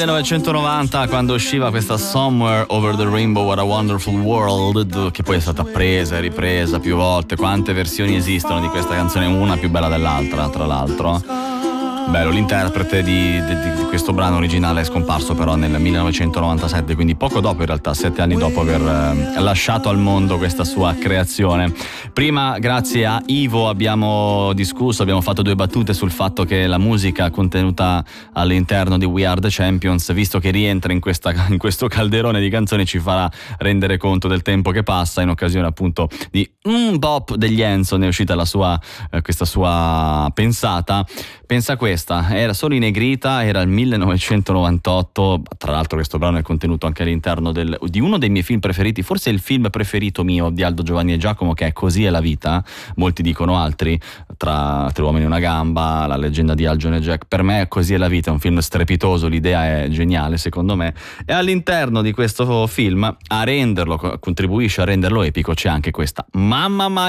1990, quando usciva questa Somewhere Over the Rainbow, What a Wonderful World, che poi è stata presa e ripresa più volte. Quante versioni esistono di questa canzone, una più bella dell'altra, tra l'altro. Bello, l'interprete di questo brano originale è scomparso però nel 1997, quindi poco dopo, in realtà 7 anni dopo aver lasciato al mondo questa sua creazione. Prima, grazie a Ivo, abbiamo discusso, abbiamo fatto 2 battute sul fatto che la musica contenuta all'interno di We Are The Champions, visto che rientra in questo calderone di canzoni, ci farà rendere conto del tempo che passa. In occasione appunto di Bop degli Enzo ne è uscita questa sua pensata. Pensa questa, era solo in negrita, era il 1998, tra l'altro questo brano è contenuto anche all'interno di uno dei miei film preferiti, forse il film preferito mio, di Aldo, Giovanni e Giacomo, che è Così è la vita. Molti dicono altri, tra Tre uomini e una gamba, La leggenda di Algione e Jack. Per me Così è la vita è un film strepitoso, l'idea è geniale secondo me, e all'interno di questo film contribuisce a renderlo epico, c'è anche questa Mamma Mia